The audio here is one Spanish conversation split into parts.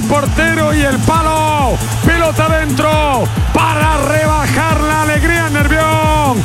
portero y el palo. Pelota dentro para rebajar la alegría en Nervión.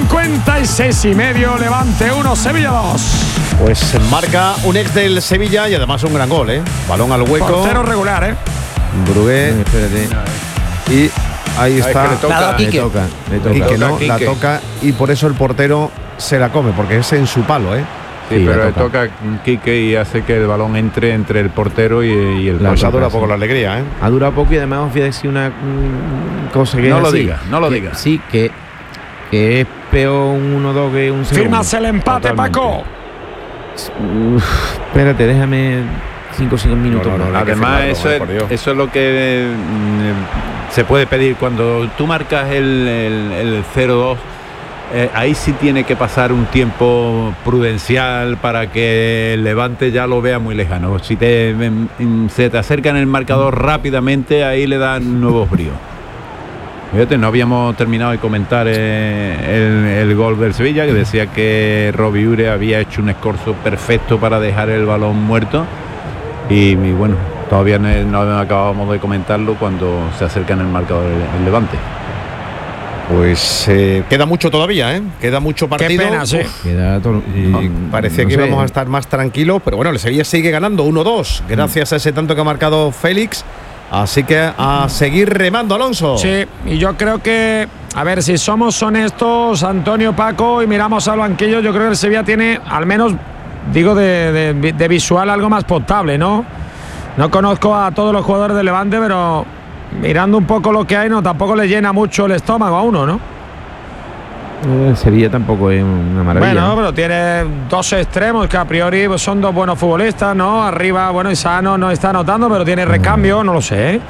56,5, Levante 1, Sevilla 2. Pues marca un ex del Sevilla y además un gran gol, ¿eh? Balón al hueco. Portero regular, ¿eh? Brugué. Espérate. Y ahí está. Es que le toca. Quique no, la toca y por eso el portero se la come, porque es en su palo, ¿eh? Sí, pero le toca a Quique y hace que el balón entre el portero y el palo. Dura poco la alegría, ¿eh? Ha durado poco y además os voy a decir una cosa que no lo diga, no lo diga. Sí, que es peor un 1-2 que un 0-1. Firmas el empate, totalmente. Paco. Espérate, déjame 5 minutos. No, además, eso es lo que se puede pedir cuando tú marcas el 0-2. Ahí sí tiene que pasar un tiempo prudencial para que el Levante ya lo vea muy lejano. Si se te acerca en el marcador rápidamente, ahí le dan nuevos bríos. Fíjate, no habíamos terminado de comentar el gol del Sevilla, que decía que Robiure había hecho un escorzo perfecto para dejar el balón muerto y bueno, todavía no acabamos de comentarlo cuando se acerca en el marcador el Levante. Pues queda mucho todavía, ¿eh? Queda mucho partido. Qué pena, sí. Parecía que íbamos a estar más tranquilos, pero bueno, el Sevilla sigue ganando 1-2 gracias a ese tanto que ha marcado Félix. Así que a seguir remando, Alonso. Sí, y yo creo que, a ver, si somos honestos, Antonio, Paco, y miramos al banquillo, yo creo que el Sevilla tiene, al menos, digo, de visual algo más potable, ¿no? No conozco a todos los jugadores de Levante, pero mirando un poco lo que hay, no, tampoco le llena mucho el estómago a uno, ¿no? El Sevilla tampoco es una maravilla. Bueno, pero tiene dos extremos que a priori son dos buenos futbolistas, ¿no? Arriba, bueno, Isa no está anotando, pero tiene recambio, no lo sé, ¿eh?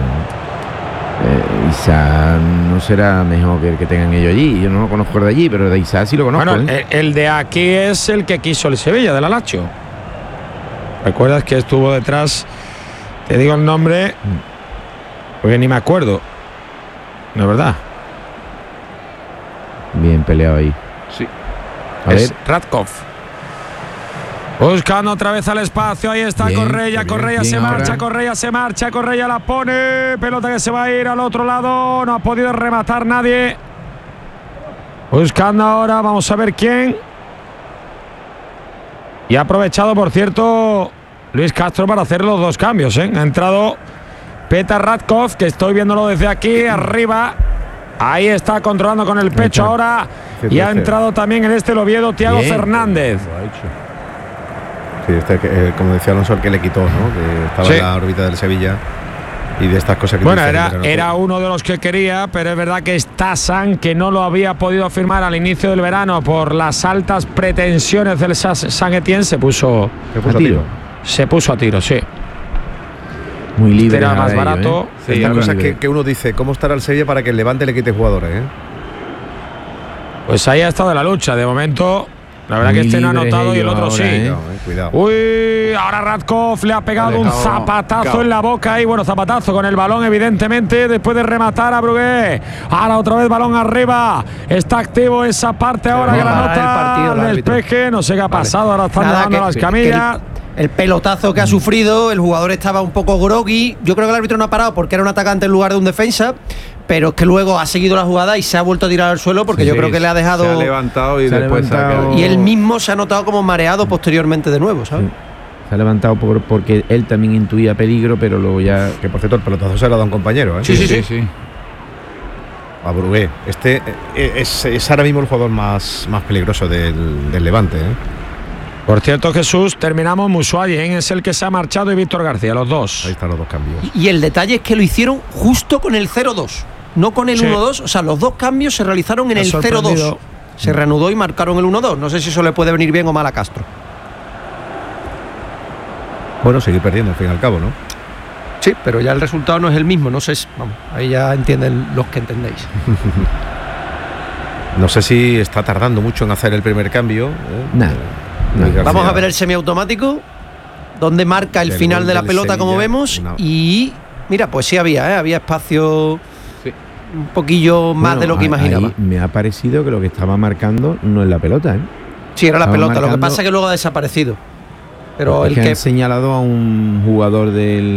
Isa no será mejor que el que tengan ellos allí. Yo no lo conozco de allí, pero de Isa sí lo conozco. Bueno, el de aquí es el que quiso el Sevilla, de la Lazio. ¿Recuerdas que estuvo detrás? Te digo el nombre, porque ni me acuerdo. No es verdad. Bien peleado ahí. Sí. Es Radkov. Buscando otra vez al espacio. Ahí está bien, Correia. Correia se marcha. Correia se marcha. Correia la pone. Pelota que se va a ir al otro lado. No ha podido rematar nadie. Buscando ahora. Vamos a ver quién. Y ha aprovechado, por cierto, Luis Castro para hacer los dos cambios, ¿eh? Ha entrado Petar Radkov, que estoy viéndolo desde aquí arriba. Ahí está controlando con el pecho ahora. Y ha entrado también en el Oviedo Thiago Fernández. Sí, como decía Alonso, el que le quitó, ¿no? Que estaba en la órbita del Sevilla. Y de estas cosas que bueno, era uno de los que quería, pero es verdad que Stassan, que no lo había podido firmar al inicio del verano por las altas pretensiones del Saint-Étienne, se puso a tiro, sí. Muy libre. Era más barato. Sí, estas cosas que uno dice, ¿cómo estará el Sevilla para que el Levante le quite jugadores, eh? Pues ahí ha estado la lucha. De momento, la verdad que no ha anotado y el otro ahora, sí. Cuidado. Uy, ahora Radkov le ha pegado un zapatazo en la boca. Y bueno, zapatazo con el balón, evidentemente, después de rematar a Brugué. Ahora otra vez balón arriba. Está activo esa parte ahora que la nota. El despeje, no sé qué ha pasado. Ahora están llevando las camillas. El pelotazo que ha sufrido, el jugador estaba un poco groggy. Yo creo que el árbitro no ha parado porque era un atacante en lugar de un defensa, pero es que luego ha seguido la jugada y se ha vuerto a tirar al suelo porque yo creo que le ha dejado. Se ha levantado y después se ha quedado. Y él mismo se ha notado como mareado posteriormente de nuevo, ¿sabes? Sí. Se ha levantado porque él también intuía peligro, pero luego ya. Que por cierto, el pelotazo se lo ha dado a un compañero, ¿eh? Sí. A Brugué. Este es ahora mismo el jugador más peligroso del Levante, ¿eh? Por cierto, Jesús, terminamos. Musuayen es el que se ha marchado y Víctor García, los dos. Ahí están los dos cambios. Y el detalle es que lo hicieron justo con el 0-2, no con el 1-2. O sea, los dos cambios se realizaron en el 0-2. Se reanudó y marcaron el 1-2. No sé si eso le puede venir bien o mal a Castro. Bueno, seguir perdiendo al fin y al cabo, ¿no? Sí, pero ya el resultado no es el mismo. No sé, vamos, ahí ya entienden los que entendéis. No sé si está tardando mucho en hacer el primer cambio. Vamos a ver el semiautomático, donde marca el final de la pelota, Sevilla, como vemos. Y mira, pues sí había espacio un poquillo más de lo que imaginaba. Me ha parecido que lo que estaba marcando no es la pelota, ¿eh? Sí, era la pelota, lo que pasa es que luego ha desaparecido. Pero el que han señalado a un jugador del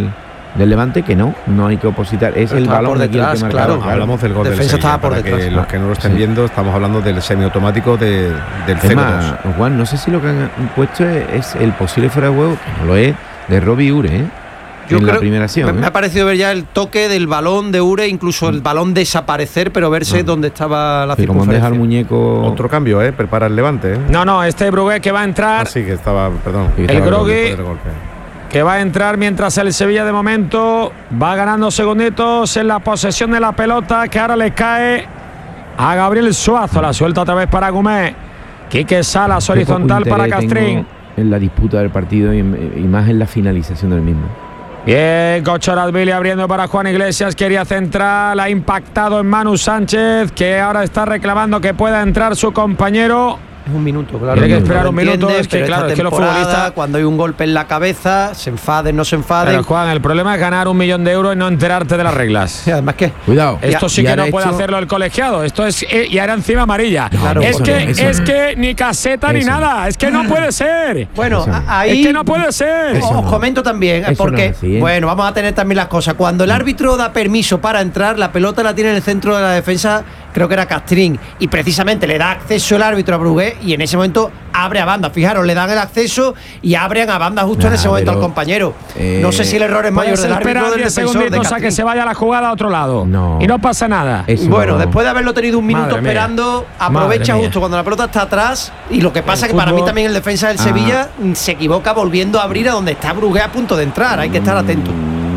del Levante, que no hay que opositar, es el balón por detrás, que claro. Hablamos del gol del defensa Sevilla, estaba por detrás. que los que no lo estén viendo, estamos hablando del semiautomático del 0-2. Más, Juan, no sé si lo que han puesto es el posible fuera de juego, que no lo es, de Robbie Ure, Yo en creo, la primera acción. me ha parecido ver ya el toque del balón de Ure, incluso el balón desaparecer, pero verse dónde estaba la que como circunferencia. deja el muñeco. Otro cambio, prepara el Levante. No, este Brugué que va a entrar. Sí, que estaba, perdón. El Grogui, que va a entrar mientras el Sevilla de momento va ganando segunditos en la posesión de la pelota, que ahora le cae a Gabriel Suazo. La suelta otra vez para Gumé. Quique Salas, horizontal para Castrín. En la disputa del partido y más en la finalización del mismo. Bien, Cochorazvili abriendo para Juan Iglesias, quería central, ha impactado en Manu Sánchez, que ahora está reclamando que pueda entrar su compañero. Es un minuto, claro. Tiene que esperar un minuto, es que claro, es que los futbolistas, cuando hay un golpe en la cabeza, se enfaden, no se enfaden. Pero Juan, el problema es ganar 1 millón de euros y no enterarte de las reglas. Y además que cuidado. Esto sí que no puede hacerlo el colegiado. Esto es y era encima amarilla. Claro, es que ni caseta ni nada. Es que no puede ser. Bueno, ahí es que no puede ser. Os comento también, porque no es así, bueno, vamos a tener también las cosas. Cuando el árbitro da permiso para entrar, la pelota la tiene en el centro de la defensa, creo que era Castrín, y precisamente le da acceso el árbitro a Brugué y en ese momento abre a banda. Fijaros, le dan el acceso y abren a banda justo en ese momento al compañero. No sé si el error es mayor del árbitro o del defensor de a que se vaya la jugada a otro lado. No. Y no pasa nada. Bueno, después de haberlo tenido un minuto esperando, aprovecha justo cuando la pelota está atrás. Y lo que pasa es que para mí también el defensa del Sevilla se equivoca volviendo a abrir a donde está Brugué a punto de entrar. Hay que estar atento.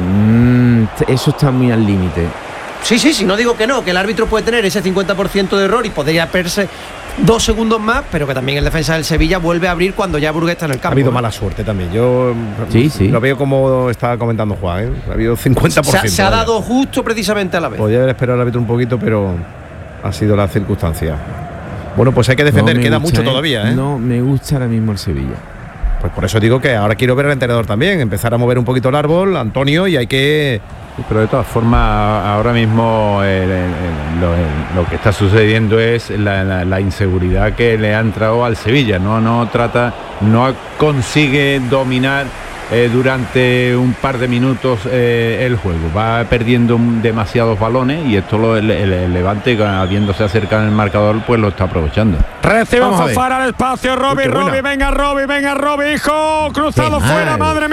Eso está muy al límite. Sí, no digo que no, que el árbitro puede tener ese 50% de error y podría perderse 2 segundos más, pero que también el defensa del Sevilla vuelve a abrir cuando ya Brugué está en el campo. Ha habido mala suerte también. Yo lo veo como estaba comentando Juan. Ha habido 50%. Se ha dado justo precisamente a la vez. Podría haber esperado al árbitro un poquito, pero ha sido la circunstancia. Bueno, pues hay que defender, queda mucho todavía. No me gusta ahora mismo el Sevilla. Pues por eso digo que ahora quiero ver al entrenador también, empezar a mover un poquito el árbol, Antonio, y hay que... Pero de todas formas, ahora mismo lo que está sucediendo es la inseguridad que le ha entrado al Sevilla. No consigue dominar durante un par de minutos el juego. Va perdiendo demasiados balones y esto el Levante, habiéndose acercado en el marcador, pues lo está aprovechando. Recibe Fofana al espacio, Robbie, venga Robbie, hijo, cruzado fuera, madre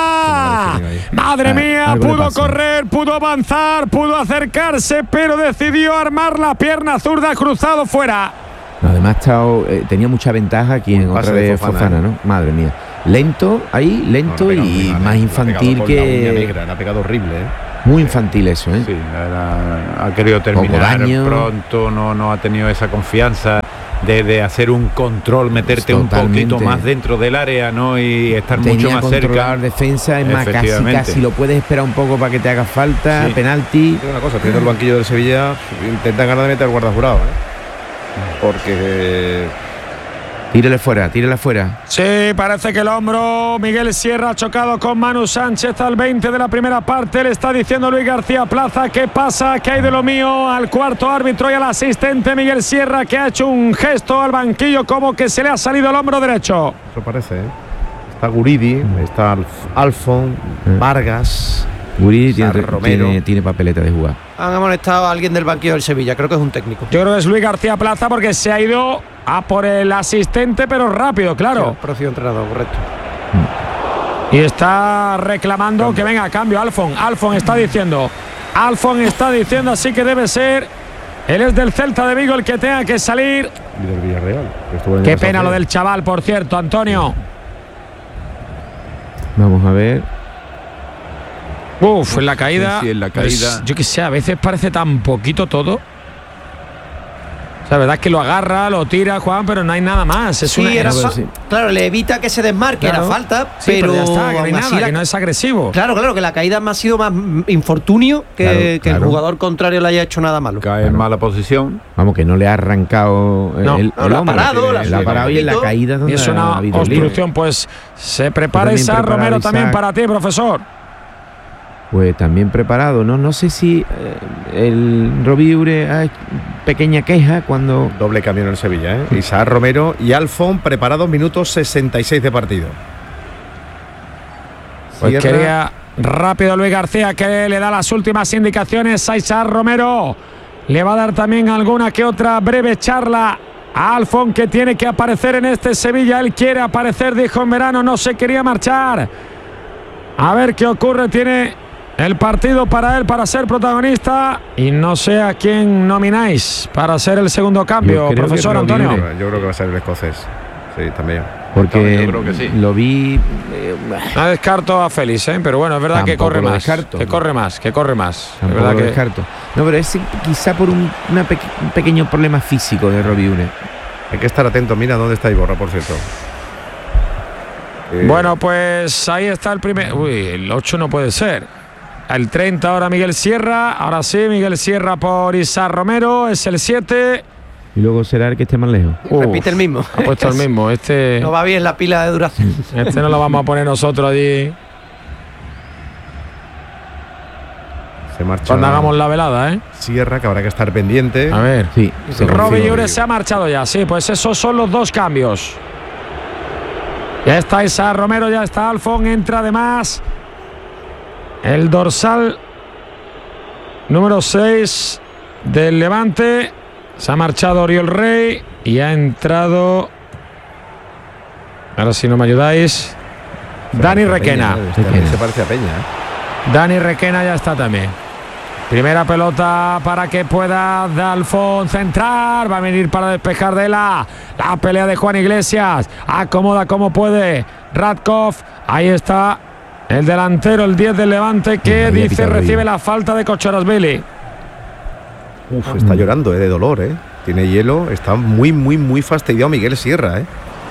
mía, pudo correr, pudo avanzar, pudo acercarse, pero decidió armar la pierna zurda, cruzado fuera. Además tenía mucha ventaja aquí en otra vez Fofana, ¿no? Madre mía. Lento y más infantil que... Negra, le ha pegado horrible, Muy infantil eso, Sí, ha querido terminar pronto, no ha tenido esa confianza de hacer un control, meterte un poquito más dentro del área, ¿no? Y estar mucho más cerca. Defensa es más casi lo puedes esperar un poco para que te haga falta, penalti. Una cosa, teniendo el banquillo del Sevilla, intentan ganar de meter al guardajurado, porque... Tírale fuera. Sí, parece que el hombro Miguel Sierra ha chocado con Manu Sánchez al 20 de la primera parte. Le está diciendo Luis García Plaza qué pasa, qué hay de lo mío al cuarto árbitro y al asistente Miguel Sierra, que ha hecho un gesto al banquillo como que se le ha salido el hombro derecho. Eso parece, Está Guridi, está Alfon, Vargas. Guridi tiene papeleta de jugar. Han amonestado a alguien del banquillo del Sevilla, creo que es un técnico. Yo creo que es Luis García Plaza porque se ha ido a por el asistente, pero rápido, claro. Sí, próximo entrenador, correcto. Y está reclamando que venga a cambio Alfon está diciendo, así que debe ser. Él es del Celta de Vigo el que tenga que salir. Y del Villarreal. Qué pena lo del chaval, por cierto, Antonio. Vamos a ver. En la caída. Sí, en la caída. Pues, yo qué sé, a veces parece tan poquito todo. La verdad es que lo agarra, lo tira Juan, pero no hay nada más. Claro, le evita que se desmarque, era falta, pero ya está, que no hay nada, que no es agresivo. Claro, que la caída ha sido más infortunio que el jugador contrario le haya hecho nada malo. Cae en mala posición. Vamos, que no le ha arrancado el lo ha parado, la ha parado y en la caída donde y es una obstrucción, pues se prepara esa Romero también para ti, profesor. Pues también preparado, no sé si el Robbie Ure ha pequeña queja cuando... Doble cambio en el Sevilla, Isaac Romero y Alfon preparados, minutos 66 de partido. Pues quería rápido Luis García, que le da las últimas indicaciones a Isaac Romero. Le va a dar también alguna que otra breve charla a Alfón, que tiene que aparecer en este Sevilla. Él quiere aparecer, dijo en verano, no se quería marchar. A ver qué ocurre, tiene el partido para él, para ser protagonista, y no sé a quién nomináis para ser el segundo cambio, profesor Antonio. Yo creo que va a ser el escocés, sí, también. Porque yo creo que sí. Lo vi. No descarto a Félix, pero bueno, es verdad que corre más. Que corre más. Es verdad que descarto. No, pero es quizá por un pequeño problema físico de Robbie Une. Hay que estar atento. Mira dónde está Iborra, por cierto. Bueno, pues ahí está el primer. Uy, el 8 no puede ser. El 30 ahora Miguel Sierra. Ahora sí, Miguel Sierra por Isaac Romero. Es el 7. Y luego será el que esté más lejos. Repite el mismo. Ha puesto el mismo. Este no va bien la pila de duración. Este no lo vamos a poner nosotros allí. Se marcha. Cuando hagamos la velada, Sierra, que habrá que estar pendiente. A ver. Sí. Robbie Une se ha marchado ya. Sí, pues esos son los dos cambios. Ya está Isaac Romero, ya está Alfón. Entra además el dorsal número 6 del Levante. Se ha marchado Oriol Rey y ha entrado, ahora si no me ayudáis, Dani Requena. Se parece a Peña. Dani Requena ya está también. Primera pelota para que pueda Alfón centrar. Va a venir para despejar de la pelea de Juan Iglesias. Acomoda como puede Radkov. Ahí está el delantero, el 10 del Levante, que dice recibe la falta de Cocharasvili. Está llorando, de dolor, Tiene hielo, está muy fastidiado Miguel Sierra,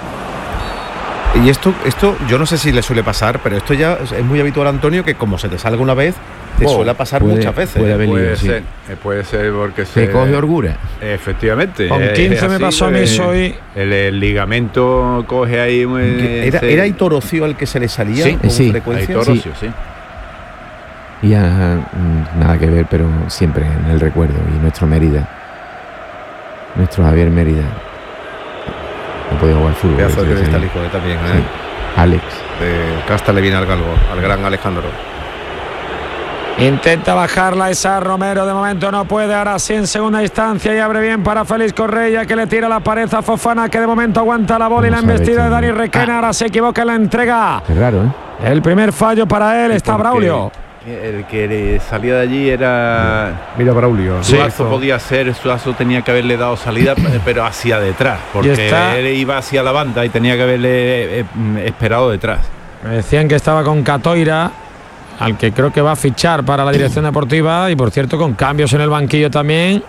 Y esto yo no sé si le suele pasar, pero esto ya es muy habitual, Antonio, que como se te salga una vez, te suele pasar muchas veces. Puede ser porque se coge orgura. Efectivamente. Con 15 me pasó a mí hoy. El ligamento coge ahí. ¿Era Aitor Ocio al que se le salía con frecuencia? Aitor Ocio, sí. Y ya nada que ver, pero siempre en el recuerdo. Y nuestro Mérida, nuestro Javier Mérida, no podía jugar fútbol. Pedazo de cristálico también, sí. Alex. Casta le viene al galgo, al gran Alejandro. Intenta bajarla Isaac Romero, de momento no puede. Ahora sí en segunda instancia y abre bien para Félix Correia, que le tira la pared a Fofana, que de momento aguanta la bola y la embestida de Dani Requena. Ahora se equivoca en la entrega. Qué raro, El primer fallo para él. Está Braulio. El que salía de allí era. Mira, Braulio. Suazo podía ser, Suazo tenía que haberle dado salida, pero hacia detrás, porque él iba hacia la banda y tenía que haberle esperado detrás. Me decían que estaba con Catoira, al que creo que va a fichar para la dirección deportiva, y por cierto con cambios en el banquillo también.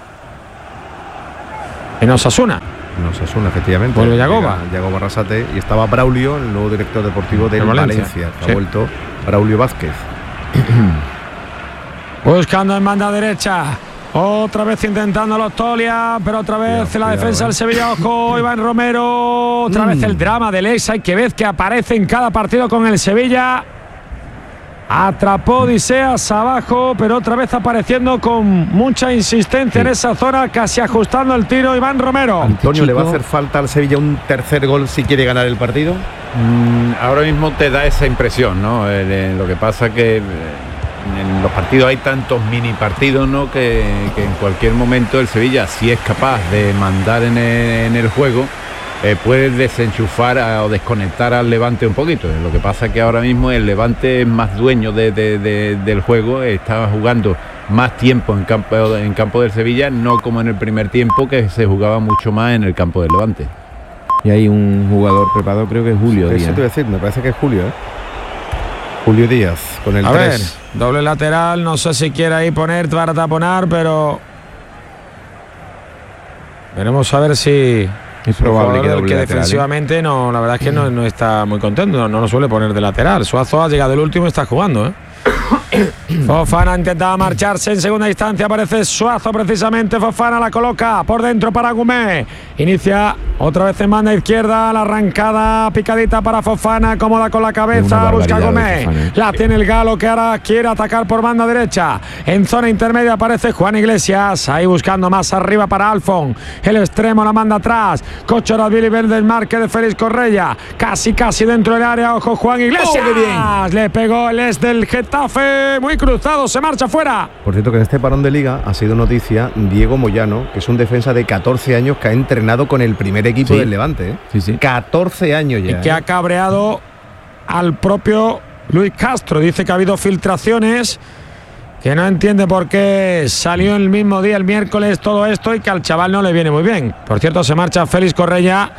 En Osasuna, efectivamente. Vuelve Yagoba. Yagoba Arrasate, y estaba Braulio, el nuevo director deportivo de Valencia. Que ha vuelto Braulio Vázquez. Buscando en banda derecha. Otra vez intentándolo Tolia, pero otra vez la defensa del Sevilla. Ojo, Iván Romero. Otra vez el drama del ex. Hay que ver que aparece en cada partido con el Sevilla. Atrapó Odiseas abajo, pero otra vez apareciendo con mucha insistencia en esa zona, casi ajustando el tiro Iván Romero. Antonio, ¿le va a hacer falta al Sevilla un tercer gol si quiere ganar el partido? Ahora mismo te da esa impresión, ¿no? Lo que pasa que en los partidos hay tantos mini partidos, ¿no? Que en cualquier momento el Sevilla, si es capaz de mandar en el juego, puede desenchufar o desconectar al Levante un poquito. Lo que pasa es que ahora mismo el Levante es más dueño del juego, está jugando más tiempo en campo del Sevilla, no como en el primer tiempo, que se jugaba mucho más en el campo del Levante. Y hay un jugador preparado, creo que es Julio Díaz. Eso te voy a decir, me parece que es Julio, Julio Díaz, con el 3. A ver, doble lateral, no sé si quiere ahí poner para taponar, pero veremos a ver si... Es probable que defensivamente no, la verdad es que no está muy contento, no lo suele poner de lateral. Suazo ha llegado el último y está jugando, Fofana intentaba marcharse en segunda instancia, aparece Suazo precisamente, Fofana la coloca por dentro para Gumé, inicia otra vez en banda izquierda, la arrancada picadita para Fofana, cómoda con la cabeza, busca Gumé, la tiene el galo que ahora quiere atacar por banda derecha, en zona intermedia aparece Juan Iglesias, ahí buscando más arriba para Alfon, el extremo la manda atrás, Cochoradvili ve el desmarque de Félix Correia, casi dentro del área, ojo Juan Iglesias, le pegó el ex del Getafe, muy cruzado, se marcha fuera. Por cierto que en este parón de liga ha sido noticia Diego Moyano, que es un defensa de 14 años que ha entrenado con el primer equipo del Levante, ¿eh? 14 años ya. Y que ha cabreado al propio Luis Castro, dice que ha habido filtraciones, que no entiende por qué salió el mismo día, el miércoles, todo esto, y que al chaval no le viene muy bien. Por cierto, se marcha Félix Correia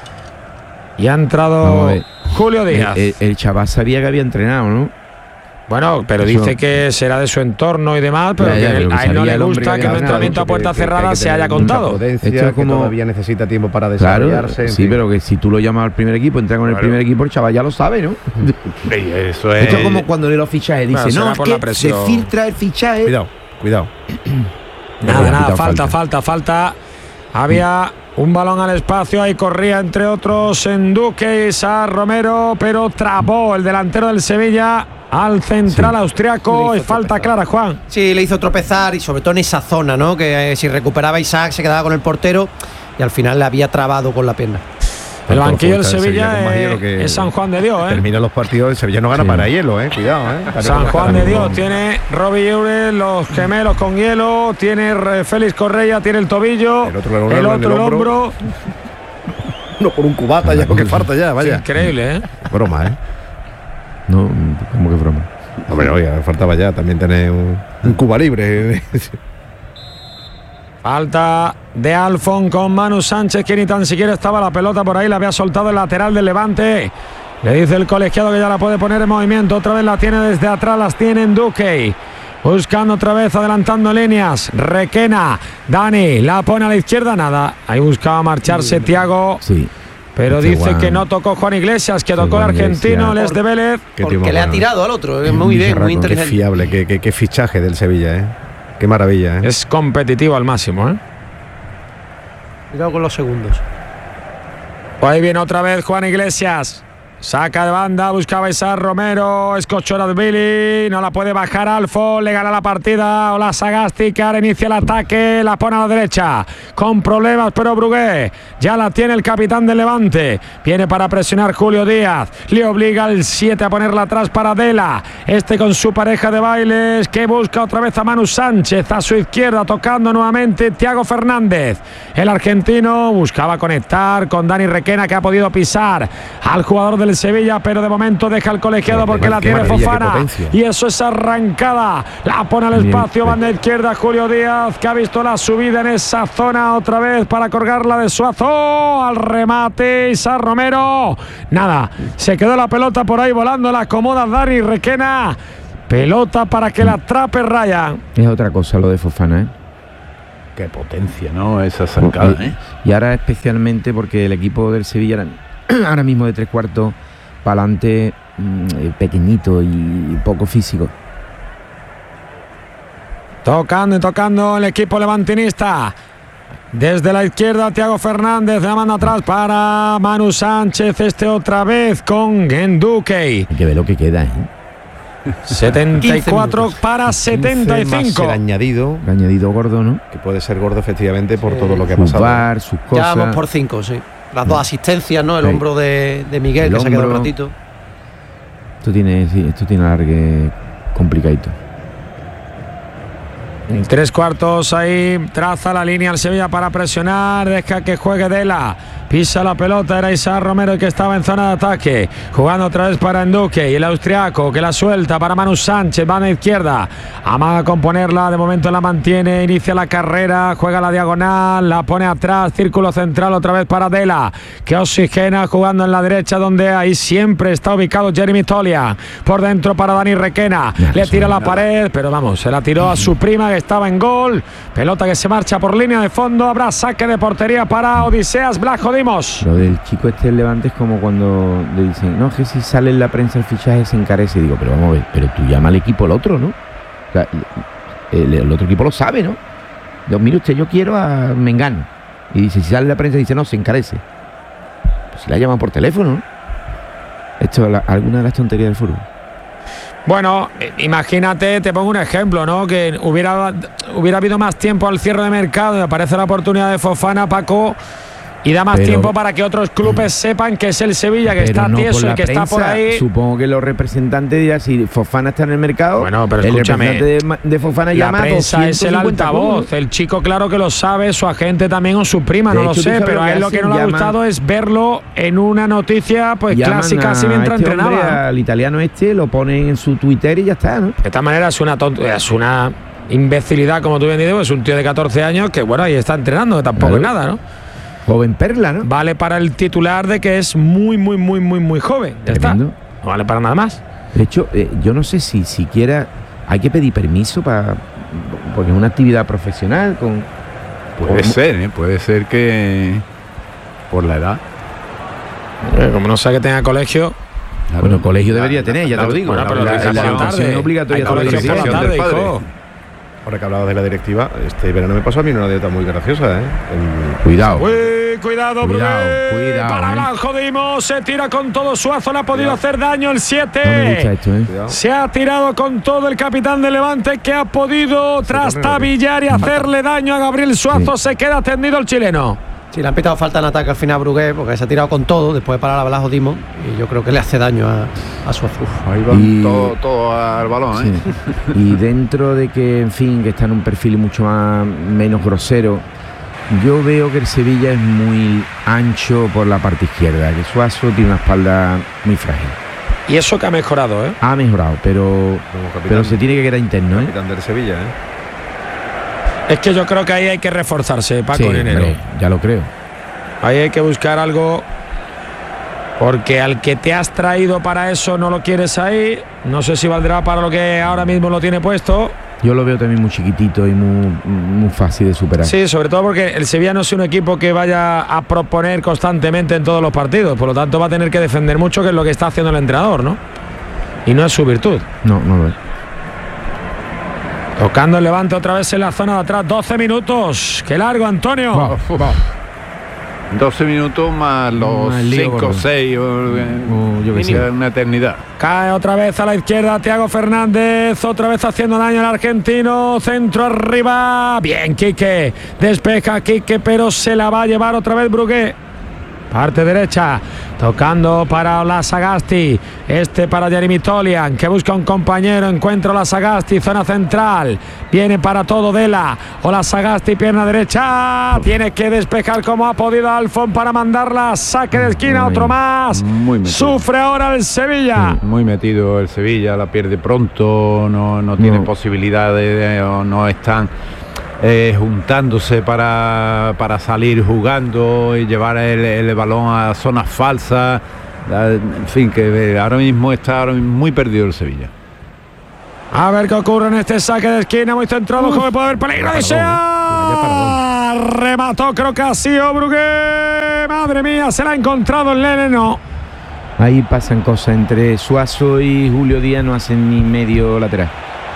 y ha entrado Julio Díaz. El chaval sabía que había entrenado, ¿no? Bueno, pero eso dice que será de su entorno y demás, pero que a él no le gusta que un entrenamiento a puerta cerrada se haya contado. Esto es como todavía necesita tiempo para desarrollarse. Claro, sí, pero que si tú lo llamas al primer equipo, entra con el primer equipo, el chaval ya lo sabe, ¿no? Eso es. Esto es como cuando lee los fichajes, dice, no, es que se filtra el fichaje. Cuidado. Nada, falta. Había un balón al espacio, ahí corría entre otros Enduque y Sar Romero, pero trabó el delantero del Sevilla al central austriaco, y falta clara, Juan. Sí, le hizo tropezar y sobre todo en esa zona, ¿no? Que si recuperaba Isaac se quedaba con el portero y al final le había trabado con la pierna. El banquillo del Sevilla es San Juan de Dios, Termina los partidos, el Sevilla no gana para hielo, cuidado, San Juan de Dios, tiene Robbie Eure, los gemelos con hielo, tiene Félix Correia, tiene el tobillo, el otro el hombro. No, por un cubata ya, lo que falta ya, vaya. Increíble, Broma, No, ¿cómo que broma? Hombre, oiga, faltaba ya también tener un Cuba libre. Falta de Alfon con Manu Sánchez, que ni tan siquiera estaba la pelota por ahí, la había soltado el lateral del Levante. Le dice el colegiado que ya la puede poner en movimiento, otra vez la tiene desde atrás, las tiene en Duque. Buscando otra vez, adelantando líneas. Requena, Dani, la pone a la izquierda, nada. Ahí buscaba marcharse Thiago. Sí. Pero dice que no tocó Juan Iglesias, que tocó el argentino, Les de Vélez. Porque le ha tirado al otro, muy bien, muy inteligente. Qué fiable, qué fichaje del Sevilla, Qué maravilla, Es competitivo al máximo, Cuidado con los segundos. Pues ahí viene otra vez Juan Iglesias. Saca de banda, buscaba Isaac Romero, es Cochoradvili, no la puede bajar Alfo, le gana la partida, Ola Sagasti, que ahora inicia el ataque, la pone a la derecha, con problemas, pero Brugué, ya la tiene el capitán del Levante, viene para presionar Julio Díaz, le obliga al 7 a ponerla atrás para Dela, con su pareja de bailes, que busca otra vez a Manu Sánchez, a su izquierda, tocando nuevamente Thiago Fernández, el argentino buscaba conectar con Dani Requena, que ha podido pisar al jugador del Sevilla, pero de momento deja el colegiado porque la tiene Fofana, y eso es arrancada, la pone al espacio, banda izquierda Julio Díaz, que ha visto la subida en esa zona otra vez para colgarla de Suazo, al remate Isaac Romero, nada, se quedó la pelota por ahí volando, la acomoda Dani Requena, pelota para que la atrape Ryan. Es otra cosa lo de Fofana, Qué potencia, ¿no? Esa zancada, Y ahora especialmente porque el equipo del Sevilla ahora mismo de tres cuartos para adelante, pequeñito y poco físico. Tocando el equipo levantinista. Desde la izquierda, Thiago Fernández, la manda atrás para Manu Sánchez, otra vez con Enduque. Hay que ver lo que queda, 74 para 75. El añadido gordo, ¿no? Que puede ser gordo efectivamente por todo lo que ha pasado. Sus cosas. Ya vamos por 5, sí. Las dos asistencias, ¿no? El hombro de Miguel, que se ha quedado un ratito. Esto tiene alargue complicadito. En tres cuartos ahí traza la línea al Sevilla para presionar, deja que juegue Dela, pisa la pelota, era Isaac Romero el que estaba en zona de ataque, jugando otra vez para Enduque y el austriaco que la suelta para Manu Sánchez, va a la izquierda, amaga con ponerla, de momento la mantiene, inicia la carrera, juega la diagonal, la pone atrás, círculo central otra vez para Dela, que oxigena jugando en la derecha donde ahí siempre está ubicado Jeremy Tolia, por dentro para Dani Requena, le tira la pared, pero vamos, se la tiró a su prima que estaba en gol. Pelota que se marcha por línea de fondo. Habrá saque de portería para Odiseas Vlachodimos. Lo del chico este del Levante es como cuando le dicen, no, que si sale en la prensa el fichaje se encarece. Digo, pero vamos a ver, pero tú llama al equipo al otro, ¿no? O sea, el otro equipo lo sabe, ¿no? Digo, mire usted, yo quiero a Mengano. Y dice, si sale en la prensa dice, no, se encarece. Pues si la llaman por teléfono, ¿no? Esto es alguna de las tonterías del fútbol. Bueno, imagínate, te pongo un ejemplo, ¿no? Que hubiera habido más tiempo al cierre de mercado y aparece la oportunidad de Fofana, Paco, y da más tiempo para que otros clubes sepan que es el Sevilla, que está tieso y que está por ahí. Supongo que los representantes dirán, si Fofana está en el mercado, bueno, pero escúchame, de Fofana llama a 250 prensa es el altavoz, el chico claro que lo sabe, su agente también o su prima, no lo sé, pero a él lo que no le ha gustado es verlo en una noticia pues clásica, así mientras entrenaba. Al italiano lo ponen en su Twitter y ya está, ¿no? De esta manera es una imbecilidad, como tú bien dices, es un tío de 14 años que bueno, ahí está entrenando, que tampoco es nada, ¿no? Joven perla, ¿no? Vale para el titular de que es muy joven. Ya está. No vale para nada más. De hecho, yo no sé si siquiera hay que pedir permiso porque es una actividad profesional con. Puede ser que por la edad. Como no sea que tenga colegio. Claro, bueno, colegio debería tener, ya te lo digo. Bueno, pero la educación es obligatoria. Ahora que hablabas de la directiva, este verano me pasó a mí una anécdota muy graciosa, ¿eh? Cuidado, para Vlachodimos, se tira con todo Suazo, le ha podido hacer daño el 7. No me gusta esto, ¿eh? Se ha tirado con todo el capitán de Levante, que ha podido trastabillar y hacerle daño a Gabriel Suazo. Se queda tendido el chileno. Sí, le han pitado falta en ataque al final a Brugué, porque se ha tirado con todo, después de parar a Vlachodimos, y yo creo que le hace daño a Suazo. Ahí va todo al balón, ¿eh? Sí. Y dentro de que, en fin, que está en un perfil mucho menos grosero, yo veo que el Sevilla es muy ancho por la parte izquierda, que Suazo tiene una espalda muy frágil. Y eso que ha mejorado, ¿eh? Ha mejorado, pero se tiene que quedar interno, ¿eh? Capitán del Sevilla, ¿eh? Es que yo creo que ahí hay que reforzarse, Paco, sí, en enero. Ya lo creo. Ahí hay que buscar algo, porque al que te has traído para eso no lo quieres ahí. No sé si valdrá para lo que ahora mismo lo tiene puesto. Yo lo veo también muy chiquitito y muy fácil de superar. Sí, sobre todo porque el Sevilla no es un equipo que vaya a proponer constantemente en todos los partidos. Por lo tanto va a tener que defender mucho, que es lo que está haciendo el entrenador, ¿no? Y no es su virtud. No lo es. Tocando el Levante otra vez en la zona de atrás. 12 minutos. ¡Qué largo, Antonio! 12 minutos más los 5 o 6. Yo que sé, una eternidad. Cae otra vez a la izquierda Thiago Fernández. Otra vez haciendo daño al argentino. Centro arriba. Bien, Quique. Despeja Quique, pero se la va a llevar otra vez Brugué. Parte derecha, tocando para Olasagasti, para Jeremy Tolian, que busca un compañero, encuentra Olasagasti, zona central, viene para todo Dela, Olasagasti, pierna derecha, tiene que despejar como ha podido Alfón para mandarla, saque de esquina, otro más, sufre ahora el Sevilla. Muy metido el Sevilla, la pierde pronto, no tiene posibilidades, no están juntándose para salir jugando y llevar el balón a zonas falsas. En fin, que ahora mismo está muy perdido el Sevilla. A ver qué ocurre en este saque de esquina, muy centrado, como puede haber peligro. Remató, creo que ha sido Brugué. Madre mía, se la ha encontrado el Nene, no. Ahí pasan cosas entre Suazo y Julio Díaz, no hacen ni medio lateral.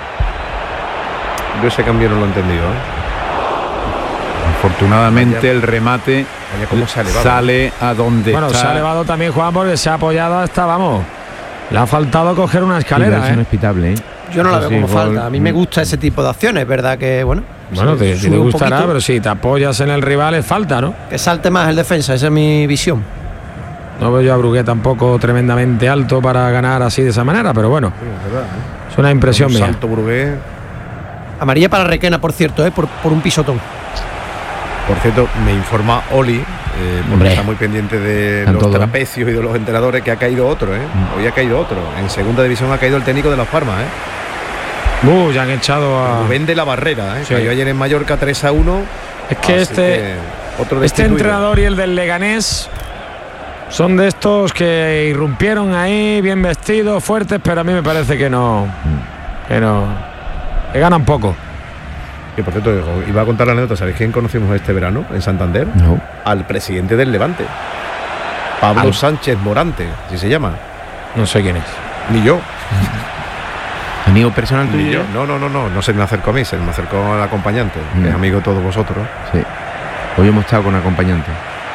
Yo ese cambio no lo he entendido, ¿eh? Afortunadamente el remate sale a donde está. Se ha elevado también Juan, porque se ha apoyado hasta, vamos, le ha faltado coger una escalera. Eso no es pitable, ¿eh? Yo no la veo como falta. A mí me gusta ese tipo de acciones, ¿verdad? Que bueno, te gustará, pero si te apoyas en el rival es falta, ¿no? Que salte más el defensa, esa es mi visión. No veo yo a Brugué tampoco tremendamente alto para ganar así de esa manera, pero bueno, sí, es verdad, ¿eh? Es una impresión mía. Salto Brugué. Amarilla para Requena, por cierto, por un pisotón. Por cierto, me informa Oli, porque está muy pendiente de los trapecios y de los entrenadores, que ha caído otro, ¿eh? Hoy ha caído otro. En segunda división ha caído el técnico de Las Palmas, ¿eh? Ya han echado a Rubén de la Barrera, ¿eh? Sí. Cayó ayer en Mallorca 3-1. Es que este entrenador y el del Leganés son de estos que irrumpieron ahí, bien vestidos, fuertes, pero a mí me parece que no, que ganan poco. Que por cierto, iba a contar la anécdota. ¿Sabéis quién conocimos este verano en Santander? No. Al presidente del Levante, Pablo Sánchez Morante, así se llama. No sé quién es. Ni yo. ¿Amigo personal tuyo? Ni yo. No se me acercó a mí, se me acercó al acompañante, que es amigo de todos vosotros. Sí. Hoy hemos estado con acompañante.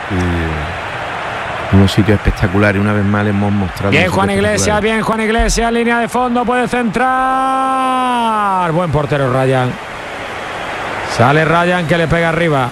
Unos sitios espectaculares, una vez más le hemos mostrado. Bien Juan Iglesias, línea de fondo, puede centrar. Buen portero Ryan. Sale Ryan que le pega arriba.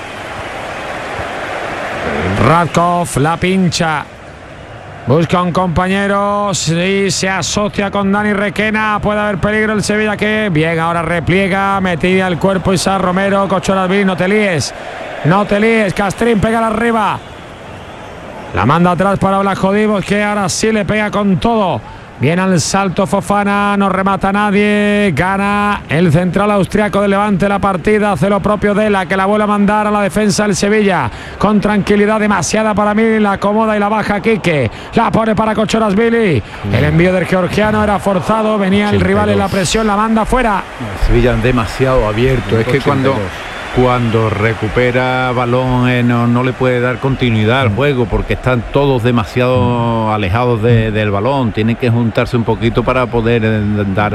Radkov la pincha. Busca un compañero y se asocia con Dani Requena. Puede haber peligro el Sevilla que bien ahora repliega. Metida el cuerpo Isaac Romero. Cochorazvili, no te líes. Castrín pega arriba. La manda atrás para Blasco Divos, que ahora sí le pega con todo. Viene al salto Fofana, no remata nadie. Gana el central austriaco del Levante la partida. Hace lo propio Dela, que la vuelve a mandar a la defensa del Sevilla. Con tranquilidad demasiada para mí. La acomoda y la baja Quique. La pone para Cochorazvili. El envío del georgiano era forzado. Venía el rival en la presión, la manda fuera. Sevilla demasiado abierto. Es que cuando recupera balón no le puede dar continuidad al juego porque están todos demasiado alejados del balón. Tienen que juntarse un poquito para poder dar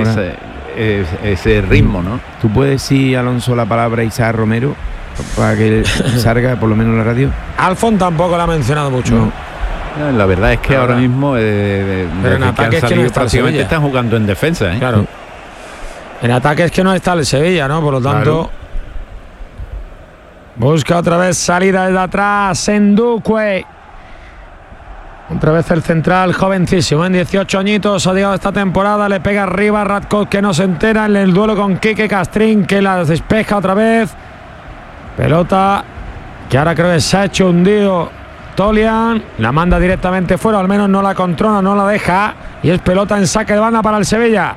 ese ritmo, ¿no? ¿Tú puedes decir, Alonso, la palabra Isaac Romero para que salga por lo menos en la radio? Alfon tampoco la ha mencionado mucho. No. La verdad es que ahora mismo pero en ataque es que no está prácticamente están jugando en defensa, ¿eh? Claro. En ataque es que no está el Sevilla, ¿no? Por lo tanto... Claro. Busca otra vez salida desde atrás, Enduque. Otra vez el central, jovencísimo, en 18 añitos, ha llegado esta temporada, le pega arriba Radkov, que no se entera en el duelo con Quique Castrín, que la despeja otra vez. Pelota que ahora creo que se ha hecho hundido Tolian, la manda directamente fuera, al menos no la controla, no la deja, y es pelota en saque de banda para el Sevilla.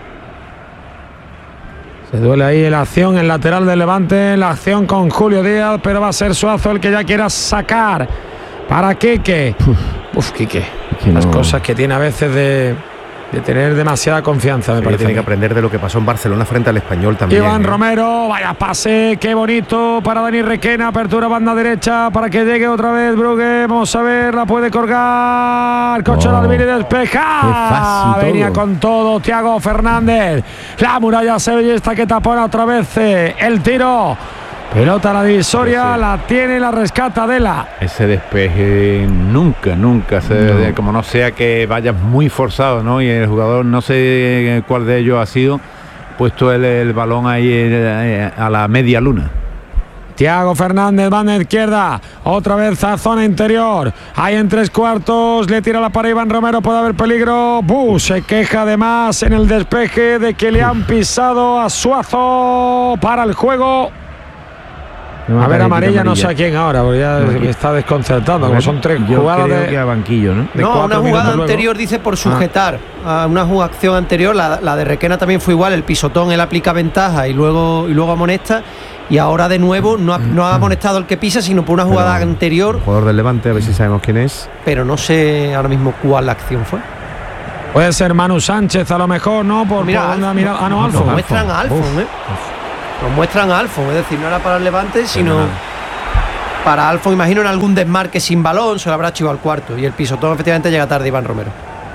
Se duele ahí la acción, el lateral del Levante, la acción con Julio Díaz, pero va a ser Suazo el que ya quiera sacar para Quique. Quique, las cosas que tiene a veces de tener demasiada confianza, me parece. Tiene que aprender de lo que pasó en Barcelona frente al Español también. Iván Romero, vaya pase, qué bonito para Dani Requena, apertura banda derecha para que llegue otra vez Brugge, vamos a ver, la puede colgar, Cochorazvili despeja, venía con todo Thiago Fernández, la muralla sevillista que tapona otra vez el tiro. Pelota a la divisoria, la tiene y la rescata Dela. Ese despeje nunca como no sea que vayas muy forzado, ¿no? Y el jugador, no sé cuál de ellos ha sido, puesto el balón ahí a la media luna. Thiago Fernández, banda izquierda, otra vez a zona interior, ahí en 3/4, le tira la para Iván Romero, puede haber peligro. Se queja además en el despeje de que le han pisado a Suazo para el juego. A ver, amarilla no sé a quién ahora, porque ya está desconcertando, como son 3 jugadas que a banquillo, ¿no? Una jugada anterior dice por sujetar, a una acción anterior, la de Requena también fue igual, el pisotón, él aplica ventaja y luego amonesta, y ahora de nuevo no ha amonestado el que pisa, sino por una jugada anterior. El jugador del Levante, a ver si sabemos quién es. Pero no sé ahora mismo cuál acción fue. Puede ser Manu Sánchez a lo mejor, ¿no? Alfon. Nos muestran a Alfon, Nos muestran a Alfon, es decir, no era para el Levante, sino para Alfon, imagino, en algún desmarque sin balón, se lo habrá chivado al cuarto. Y el pisotón efectivamente llega tarde, Iván Romero.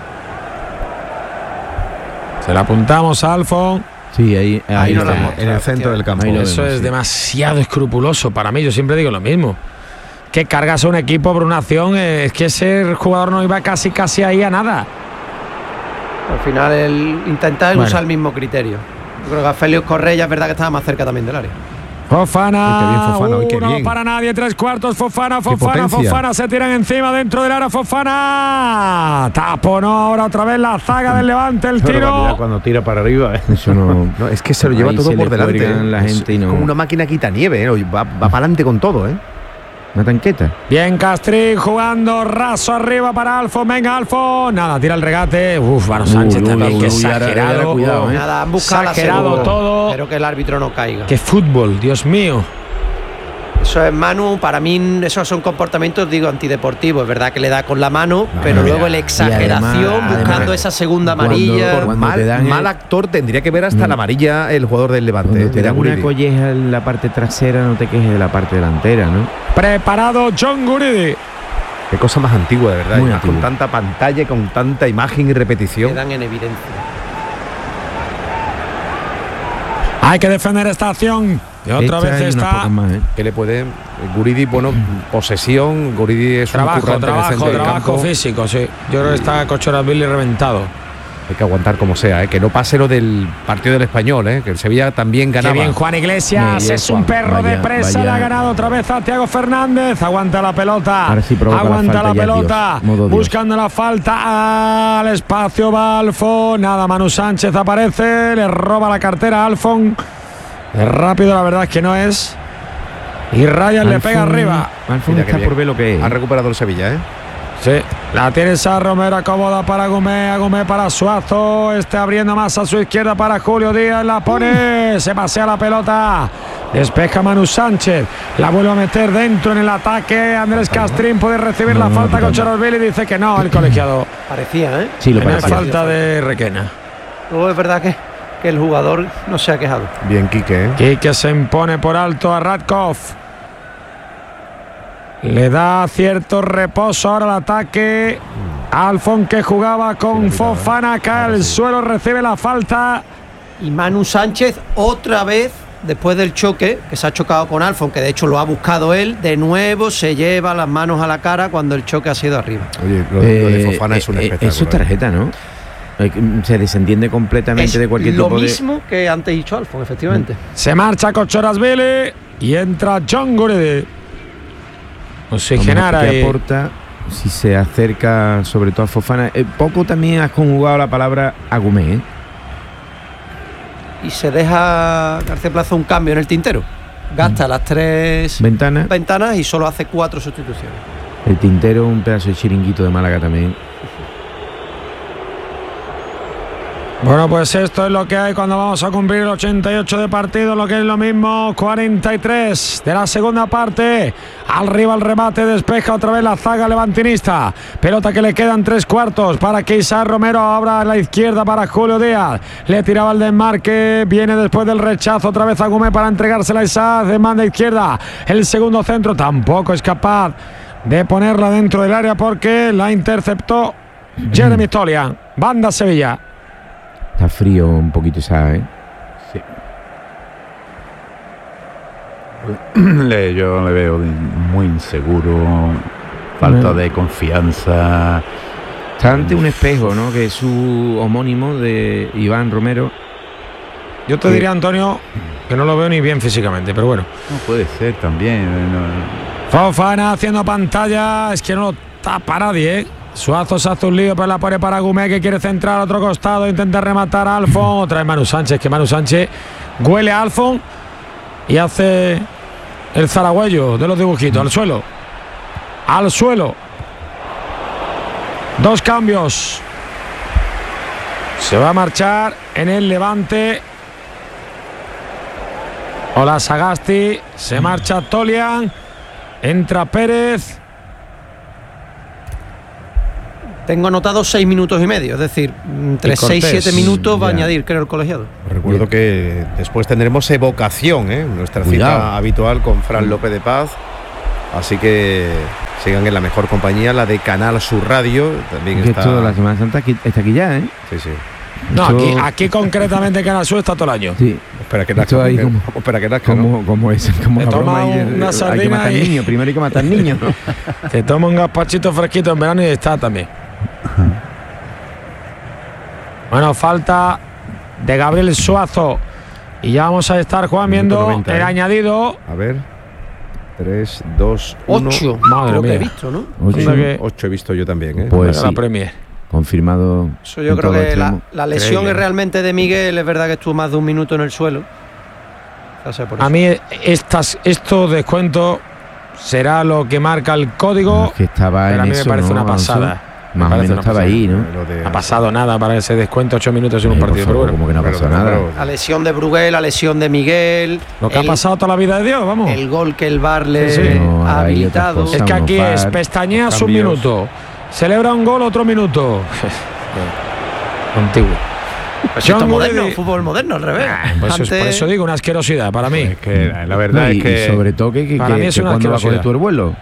Se la apuntamos a Alfon. Sí, ahí en el centro del campo. Eso es demasiado escrupuloso para mí, yo siempre digo lo mismo. Que cargas a un equipo por una acción, es que ese jugador no iba casi ahí a nada. Al final él intenta usar el mismo criterio. Yo creo que a Félix Correa es verdad que estaba más cerca también del área. Fofana, no para nadie, 3/4, Fofana, se tiran encima dentro del área, Fofana, taponó ahora otra vez la zaga del Levante, el tiro. Cuando tira para arriba, eso no, es que se lo lleva todo por delante. La gente es como una máquina quitanieve, va para adelante con todo, Una tanqueta. Bien Castrín jugando raso arriba para Alfon. Venga Alfon. Nada, tira el regate. Manu Sánchez también, que exagerado. Cuidado, Nada, han buscado exagerado todo. Espero que el árbitro no caiga. Qué fútbol, Dios mío. Eso es Manu, para mí esos son comportamientos, digo, antideportivos. Es verdad que le da con la mano, pero luego la exageración, buscando esa segunda amarilla. Mal actor tendría que ver hasta la amarilla el jugador del Levante. Cuando te dan una colleja en la parte trasera, no te quejes de la parte delantera, ¿no? Preparado John Guridi. Qué cosa más antigua, de verdad. Muy con tanta pantalla, con tanta imagen y repetición. Quedan en evidencia. Hay que defender esta acción. Y otra vez está. Más, ¿eh? Que le puede. Guridi, bueno, posesión. Guridi es un currante en el centro del campo. Físico, sí. Yo creo que está Cochorasvili reventado. Hay que aguantar como sea, que no pase lo del partido del Español, que el Sevilla también ganaba. Qué bien, Juan Iglesias, es un perro de presa, le ha ganado otra vez a Thiago Fernández, aguanta la pelota, aguanta la pelota, buscando la falta al espacio, va Alfon, nada, Manu Sánchez aparece, le roba la cartera a Alfon, es rápido, la verdad es que no es, y Ryan le pega arriba. Alfon está por ver lo que es. Ha recuperado el Sevilla, Sí, la tiene Sa Romero, acomoda para Agumé para Suazo, abriendo más a su izquierda para Julio Díaz, la pone, se pasea la pelota, despeja Manu Sánchez, la vuelve a meter dentro en el ataque, Andrés Castrín puede recibir la falta con Cochorasvili, dice que no, el colegiado. Parecía, Sí, lo parecía. Falta de Requena. Luego es verdad que el jugador no se ha quejado. Bien, Quique. Quique se impone por alto a Radkov. Le da cierto reposo ahora el ataque. Alfon, que jugaba con Fofana, cae al suelo, recibe la falta. Y Manu Sánchez otra vez, después del choque, que se ha chocado con Alfon, que de hecho lo ha buscado él, de nuevo se lleva las manos a la cara cuando el choque ha sido arriba. Oye, lo de Fofana es un espectáculo. Eso es tarjeta, ¿no? Se desentiende completamente de cualquier tipo de... Lo mismo que antes dicho Alfon, efectivamente. Se marcha Cochorasvili y entra John Guridi. Oxigenar ahí. Aporta si se acerca sobre todo a Fofana. Poco también has conjugado la palabra Agumé. Y se deja García Plaza un cambio en el tintero. Gasta las 3 ventanas y solo hace 4 sustituciones. El tintero, un pedazo de chiringuito de Málaga también. Bueno, pues esto es lo que hay cuando vamos a cumplir el 88 de partido, lo que es lo mismo, 43 de la segunda parte. Arriba el remate, despeja otra vez la zaga levantinista. Pelota que le quedan 3/4 para que Isaac Romero abra a la izquierda para Julio Díaz. Le tiraba el desmarque, viene después del rechazo otra vez a Agumé para entregársela a Isaac de banda izquierda. El segundo centro tampoco es capaz de ponerla dentro del área porque la interceptó Jeremy Tolian. Banda Sevilla. Está frío un poquito esa, Sí. Yo le veo muy inseguro, falta de confianza. Está ante un espejo, ¿no? Que es su homónimo de Iván Romero. Yo te diría, Antonio, que no lo veo ni bien físicamente, pero bueno. No puede ser también. Fofana haciendo pantalla, es que no lo tapa nadie, Suazo se hace un lío, pero la pone para Agumé, que quiere centrar al otro costado, intenta rematar a Alfon, otra vez Manu Sánchez, que Manu Sánchez huele a Alfon y hace el zaragüello de los dibujitos, al suelo, 2 cambios, se va a marchar en el Levante. Hola Sagasti, se marcha Tolian, entra Pérez. Tengo anotado 6 minutos y medio, es decir, entre 6 y 7 minutos va a añadir, creo, el colegiado. Recuerdo que después tendremos evocación, nuestra cita habitual con Fran López de Paz. Así que sigan en la mejor compañía, la de Canal Sur Radio. También está. Esto, la Semana Santa está aquí ya, Sí, sí. No, aquí concretamente Canal Sur está todo el año. Sí. Espera que nazca. Como es, como te toma una sardina, hay que matar niños, primero hay que matar niños, ¿no? Te toma un gazpachito fresquito en verano y está también. Bueno, falta de Gabriel Suazo. Y ya vamos a estar, Juan, viendo 90, el añadido. A ver. 3, 2, 1. 8. Madre mía. He visto, ¿no? 8 he visto yo también, Pues sí. La Premier. Confirmado. Eso yo creo que la lesión es realmente de Miguel. Es verdad que estuvo más de 1 minuto en el suelo. A mí estos descuentos será lo que marca el código. No, es que estaba pero en a mí eso, me parece ¿no? una pasada. Más o menos estaba ahí, ¿no? No ha pasado nada para ese descuento 8 minutos en un partido. Pero bueno, como que no ha pasado nada. La lesión de Brugué, la lesión de Miguel. Lo que ha pasado toda la vida de Dios, vamos. El gol que el VAR le ha habilitado. Es que aquí es pestañeas un minuto, celebra un gol otro minuto. Antiguo. Esto moderno, fútbol moderno, al revés. Pues por eso digo, una asquerosidad para mí. Es que la verdad es que... Y sobre todo que para mí es una cuando va a coger tú el vuelo.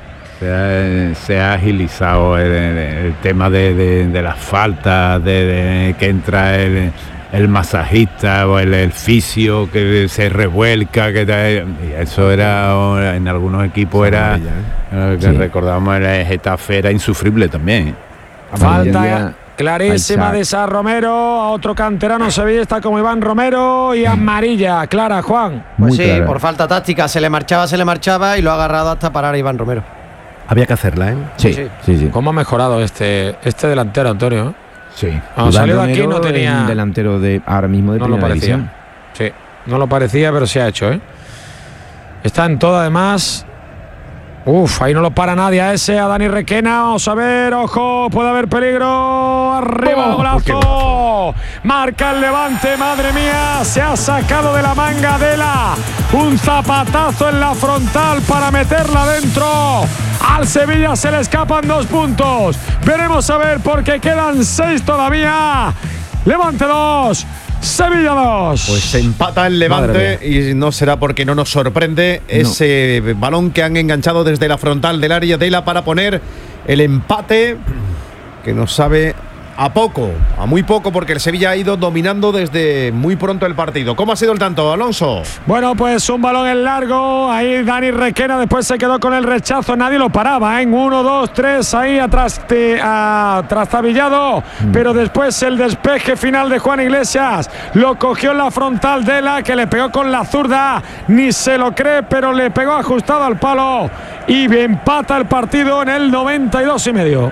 Se ha agilizado el tema de las faltas, de que entra el masajista o el fisio que se revuelca, eso era en algunos equipos era que recordábamos el Getafe era insufrible también. Falta clarísima de Sa Romero, a otro canterano sevillista como Iván Romero y amarilla clara, Juan. Pues sí, clara. Por falta táctica se le marchaba y lo ha agarrado hasta parar a Iván Romero. Había que hacerla, ¿eh? Sí. ¿Cómo ha mejorado este delantero, Antonio? Sí. Cuando salió de aquí no tenía... un delantero de ahora mismo de primera división. Sí, no lo parecía, pero se ha hecho, ¿eh? Está en todo, además. Ahí no lo para nadie a ese, a Dani Requena. Vamos a ver, ojo, puede haber peligro. Arriba, brazo. Marca el Levante, madre mía. Se ha sacado de la manga Dela un zapatazo en la frontal para meterla dentro. Al Sevilla se le escapan 2 puntos. Veremos a ver porque quedan 6 todavía. Levante 2. Sevilla 2. Pues se empata el Levante y no será porque no nos sorprende ese balón que han enganchado desde la frontal del área Dela para poner el empate que nos sabe a muy poco, porque el Sevilla ha ido dominando desde muy pronto el partido. ¿Cómo ha sido el tanto, Alonso? Bueno, pues un balón en largo, ahí Dani Requena después se quedó con el rechazo, nadie lo paraba, en 1, 2, 3, ahí atrás trastabillado, pero después el despeje final de Juan Iglesias, lo cogió en la frontal Dela, que le pegó con la zurda, ni se lo cree, pero le pegó ajustado al palo, y empata el partido en el 92,5.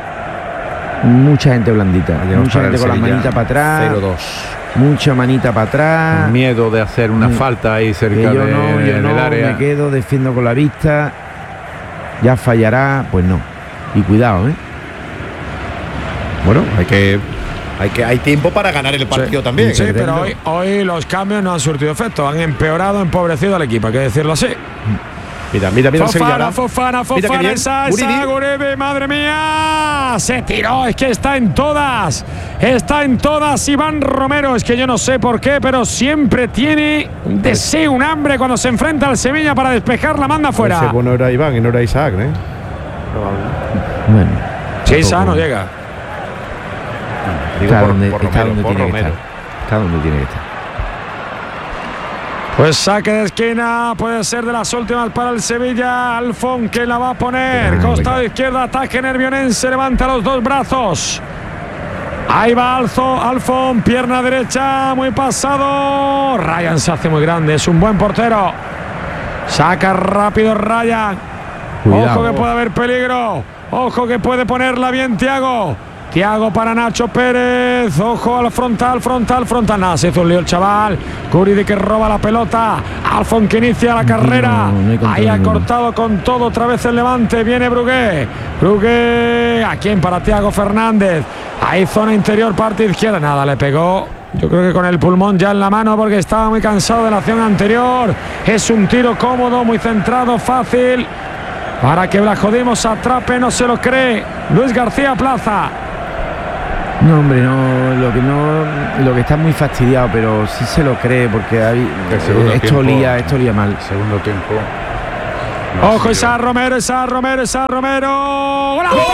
Mucha gente blandita, mucha gente con las manitas para atrás, 0-2. Mucha manita para atrás. Con miedo de hacer una falta ahí cerca del área. Me quedo, defiendo con la vista. Ya fallará, pues no. Y cuidado, ¿eh? Bueno, hay tiempo para ganar el partido también. Sí, pero hoy los cambios no han surtido efecto, han empeorado, empobrecido al equipo, hay que decirlo así. Mira Fofana, esa Guridi, madre mía, se tiró, es que está en todas Iván Romero, es que yo no sé por qué, pero siempre tiene un deseo, un hambre cuando se enfrenta al Sevilla para despejar, la manda fuera. Ese bueno era Iván y no era Isaac, ¿eh? Bueno, sí, Isaac no llega. Está donde tiene que estar. Pues saque de esquina, puede ser de las últimas para el Sevilla. Alfón que la va a poner, costado izquierda, ataque nervionense, levanta los 2 brazos. Ahí va Alfón, pierna derecha, muy pasado. Ryan se hace muy grande, es un buen portero. Saca rápido Ryan. Cuidado. Ojo que puede haber peligro, ojo que puede ponerla bien Thiago para Nacho Pérez, ojo al frontal, nada, se hizo un lío el chaval. Guridi que roba la pelota, Alfón que inicia la carrera, ahí ha cortado con todo otra vez el Levante, viene Brugué, ¿a quién? Para Thiago Fernández, ahí zona interior, parte izquierda, nada, le pegó, yo creo que con el pulmón ya en la mano porque estaba muy cansado de la acción anterior. Es un tiro cómodo, muy centrado, fácil, para que Blajodimos atrape, no se lo cree Luis García Plaza. No, hombre, lo que está muy fastidiado, pero sí se lo cree porque esto olía mal. Segundo tiempo. Ojo, esa Romero. ¡Golazo!